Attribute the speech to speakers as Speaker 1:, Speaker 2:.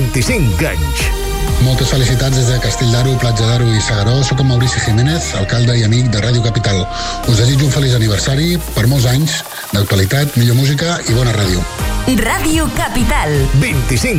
Speaker 1: 25 anys.
Speaker 2: Moltes felicitats des de Castell d'Aro, Platja d'Aro i S'Agaró. Soc en Maurici Jiménez, alcalde i amic de Ràdio Capital. Us desitjo un feliç aniversari, per molts anys, d'actualitat, millor música i bona ràdio.
Speaker 3: Ràdio Capital.
Speaker 1: 25